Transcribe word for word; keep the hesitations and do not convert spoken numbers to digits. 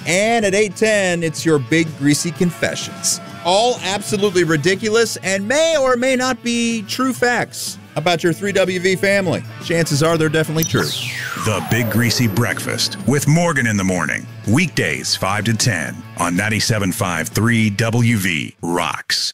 And at eight ten, it's your Big Greasy Confessions. All absolutely ridiculous and may or may not be true facts about your three W V family. Chances are they're definitely true. The Big Greasy Breakfast with Morgan in the morning. Weekdays five to ten on ninety-seven point five three W V Rocks.